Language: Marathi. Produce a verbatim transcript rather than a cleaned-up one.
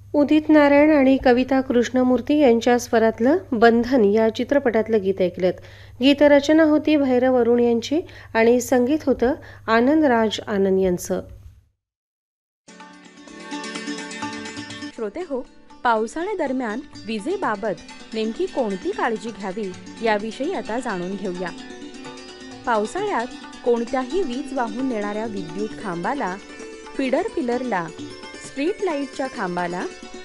उदित नारायण आणि कविता कृष्णमूर्ती यांच्या स्वरातलं बंधन या चित्रपटातलं गीत ऐकलं. गीतरचना होती भैरव अरुण यांची आणि संगीत होतं आनंद राज आनंद यांचं. श्रोते हो, पावसाळ्यादरम्यान विजेबाबत नेमकी कोणती काळजी घ्यावी याविषयी आता जाणून घेऊया. पावसाळ्यात कोणत्याही वीज वाहून नेणाऱ्या विद्युत खांबाला, फीडर पिलरला, स्ट्रीट लाईटच्या खांबाला